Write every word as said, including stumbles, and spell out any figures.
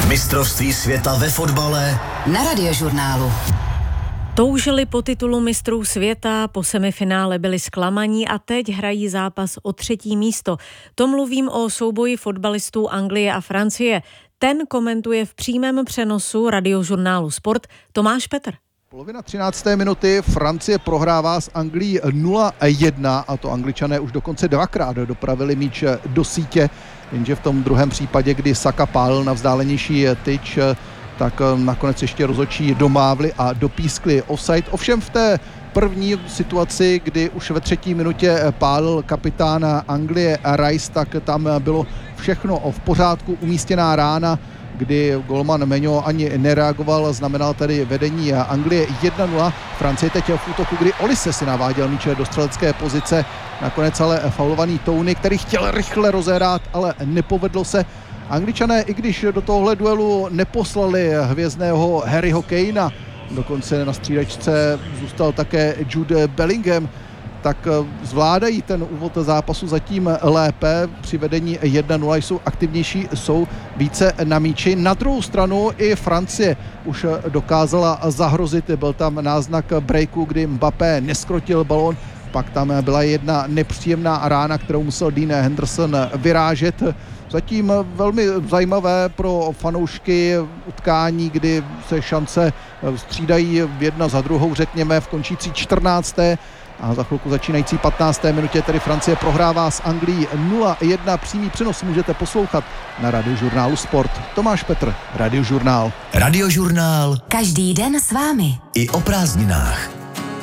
Mistrovství světa ve fotbale na Radiožurnálu. Toužili po titulu mistrů světa, po semifinále byli zklamaní a teď hrají zápas o třetí místo. To mluvím o souboji fotbalistů Anglie a Francie. Ten komentuje v přímém přenosu Radiožurnálu Sport Tomáš Petr. Polovina třinácté minuty, Francie prohrává s Anglií nula jedna a to Angličané už dokonce dvakrát dopravili míč do sítě, jenže v tom druhém případě, kdy Saka pálil na vzdálenější tyč, tak nakonec ještě rozhodčí domávli a dopískli offside. Ovšem v té první situaci, kdy už ve třetí minutě pálil kapitán Anglie Rice, tak tam bylo všechno v pořádku, umístěná rána, kdy golman Meňo ani nereagoval, znamenal tedy vedení Anglie jedna nula. Francie teď v útoku, kdy Olise si naváděl míče do střelecké pozice, nakonec ale faulovaný Tony, který chtěl rychle rozehrát, ale nepovedlo se. Angličané, i když do tohohle duelu neposlali hvězdného Harryho Kanea, dokonce na střídačce zůstal také Jude Bellingham, tak zvládají ten úvod zápasu zatím lépe. Při vedení jedna nula jsou aktivnější, jsou více na míči. Na druhou stranu i Francie už dokázala zahrozit. Byl tam náznak breaku, kdy Mbappé neskrotil balón. Pak tam byla jedna nepříjemná rána, kterou musel Dean Henderson vyrážet. Zatím velmi zajímavé pro fanoušky utkání, kdy se šance střídají jedna za druhou, řekněme, v končící čtrnácté a za chvilku začínající patnácté minutě tedy Francie prohrává s Anglií nula jedna. Přímý přenos můžete poslouchat na Radiožurnálu Sport. Tomáš Petr, Radiožurnál. Radiožurnál. Každý den s vámi. I o prázdninách.